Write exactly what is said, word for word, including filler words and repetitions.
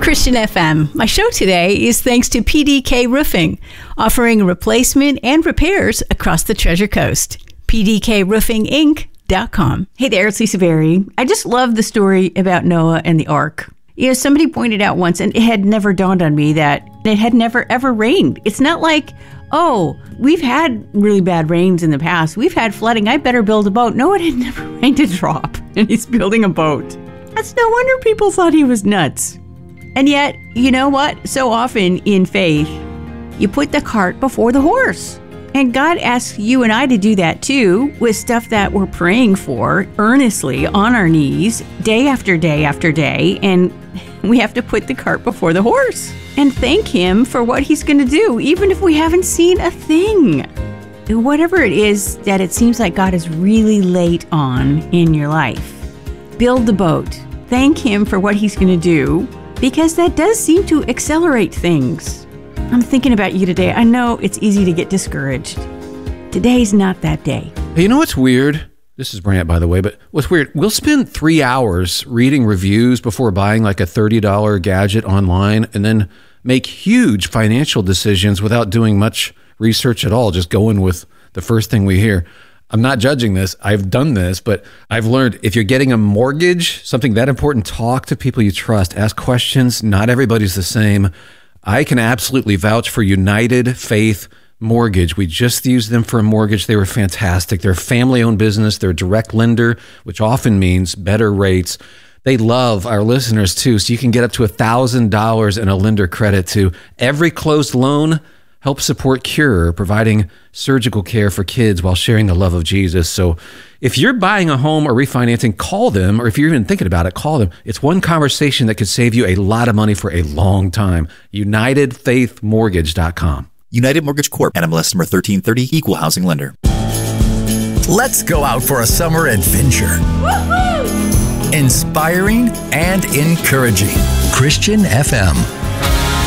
Christian F M. My show today is thanks to P D K Roofing, offering replacement and repairs across the Treasure Coast. P D K roofing inc dot com. Hey there, it's Lisa Berry. I just love the story about Noah and the ark. You know, somebody pointed out once, and it had never dawned on me, that it had never ever rained. It's not like, oh, we've had really bad rains in the past. We've had flooding. I better build a boat. No, it had never rained a drop, and he's building a boat. That's no wonder people thought he was nuts. And yet, you know what? So often in faith, you put the cart before the horse. And God asks you and I to do that too, with stuff that we're praying for earnestly on our knees, day after day after day. And we have to put the cart before the horse and thank Him for what He's going to do, even if we haven't seen a thing. Whatever it is that it seems like God is really late on in your life, build the boat. Thank Him for what He's going to do, because that does seem to accelerate things. I'm thinking about you today. I know it's easy to get discouraged. Today's not that day. Hey, you know what's weird? This is Brant, by the way, but what's weird, we'll spend three hours reading reviews before buying like a thirty dollars gadget online, and then make huge financial decisions without doing much research at all, just going with the first thing we hear. I'm not judging this. I've done this, but I've learned if you're getting a mortgage, something that important, talk to people you trust, ask questions. Not everybody's the same. I can absolutely vouch for United Faith Mortgage. We just used them for a mortgage. They were fantastic. They're a family-owned business. They're a direct lender, which often means better rates. They love our listeners too, so you can get up to one thousand dollars in a lender credit to every closed loan. Help support Cure, providing surgical care for kids while sharing the love of Jesus. So if you're buying a home or refinancing, call them, or if you're even thinking about it, call them. It's one conversation that could save you a lot of money for a long time. United Faith Mortgage dot com. United Mortgage Corp. N M L S number thirteen thirty, Equal Housing Lender. Let's go out for a summer adventure. Woo-hoo! Inspiring and encouraging. Christian F M.